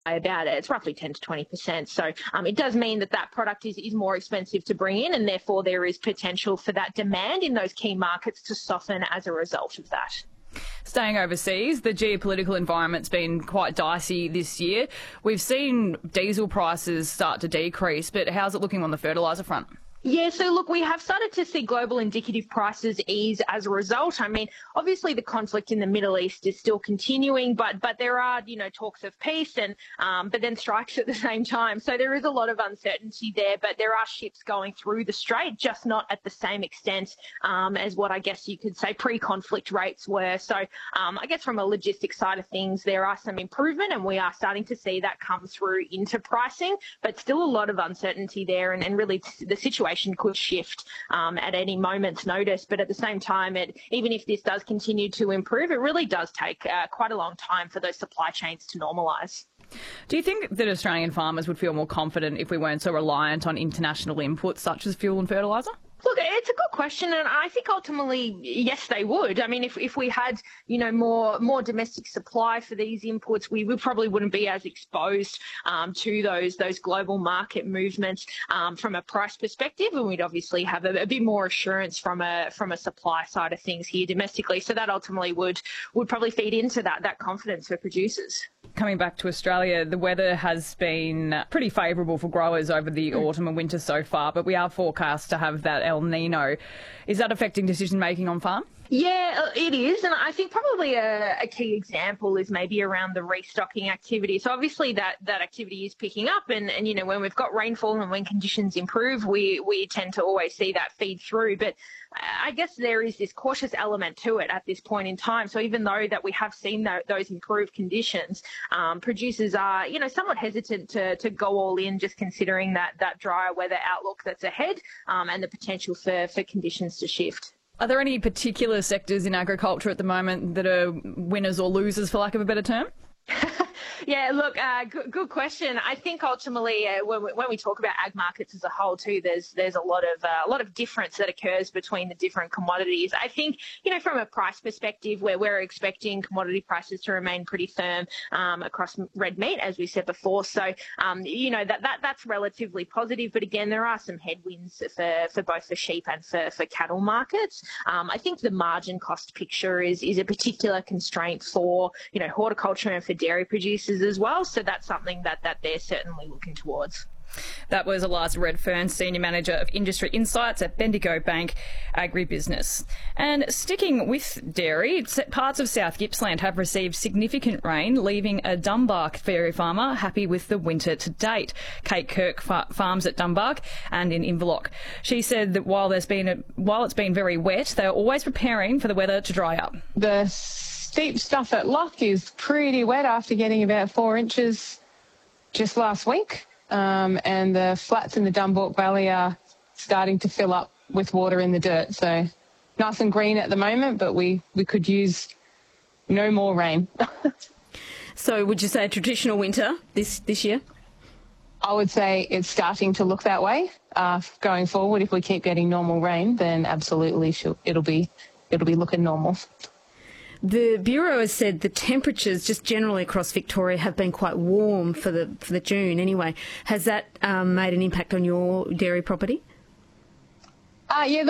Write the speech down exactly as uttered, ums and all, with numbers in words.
about it. It's roughly ten to twenty percent. So um, it does mean that that product is, is more expensive to bring in, and therefore there is potential for that demand in those key markets to soften as a result of that. Staying overseas, the geopolitical environment's been quite dicey this year. We've seen diesel prices start to decrease, but how's it looking on the fertiliser front? Yeah, so look, we have started to see global indicative prices ease as a result. I mean, obviously the conflict in the Middle East is still continuing, but but there are, you know, talks of peace and um, but then strikes at the same time. So there is a lot of uncertainty there, but there are ships going through the strait, just not at the same extent um, as what I guess you could say pre-conflict rates were. So um, I guess from a logistics side of things, there are some improvement, and we are starting to see that come through into pricing, but still a lot of uncertainty there, and, and really the situation could shift um, at any moment's notice. But at the same time, it, even if this does continue to improve, it really does take uh, quite a long time for those supply chains to normalise. Do you think that Australian farmers would feel more confident if we weren't so reliant on international inputs such as fuel and fertiliser? Look, it's a good question, and I think ultimately, yes, they would. I mean, if if we had, you know, more more domestic supply for these inputs, we, we probably wouldn't be as exposed um, to those those global market movements um, from a price perspective, and we'd obviously have a, a bit more assurance from a from a supply side of things here domestically. So that ultimately would would probably feed into that that confidence for producers. Coming back to Australia, the weather has been pretty favourable for growers over the mm. autumn and winter so far, but we are forecast to have that El Nino. Is that affecting decision making on farm? Yeah, it is. And I think probably a, a key example is maybe around the restocking activity. So obviously that, that activity is picking up, and, and, you know, when we've got rainfall and when conditions improve, we, we tend to always see that feed through. But I guess there is this cautious element to it at this point in time. So even though that we have seen that, those improved conditions, um, producers are, you know, somewhat hesitant to, to go all in, just considering that, that drier weather outlook that's ahead um, and the potential for, for conditions to shift. Are there any particular sectors in agriculture at the moment that are winners or losers, for lack of a better term? Yeah, look, uh, good, good question. I think ultimately, uh, when, we, when we talk about ag markets as a whole, too, there's there's a lot of uh, a lot of difference that occurs between the different commodities. I think, you know, from a price perspective, where we're expecting commodity prices to remain pretty firm um, across red meat, as we said before. So, um, you know, that, that that's relatively positive. But again, there are some headwinds for, for both the sheep and for, for cattle markets. Um, I think the margin cost picture is is a particular constraint for, you know, horticulture and for dairy producers as well. So that's something that, that they're certainly looking towards. That was Eliza Redfern, Senior Manager of Industry Insights at Bendigo Bank Agribusiness. And sticking with dairy, parts of South Gippsland have received significant rain, leaving a Dumbark dairy farmer happy with the winter to date. Kate Kirk fa- farms at Dumbark and in Inverloch. She said that while there's been a, while it's been very wet, they're always preparing for the weather to dry up. The steep stuff at Loch is pretty wet after getting about four inches just last week. Um, and the flats in the Dumbark Valley are starting to fill up with water in the dirt. So nice and green at the moment, but we, we could use no more rain. So would you say a traditional winter this, this year? I would say it's starting to look that way. Uh, going forward, if we keep getting normal rain, then absolutely it'll be it'll be looking normal. The Bureau has said the temperatures just generally across Victoria have been quite warm for the for the June anyway. Has that um, made an impact on your dairy property? Uh, yeah,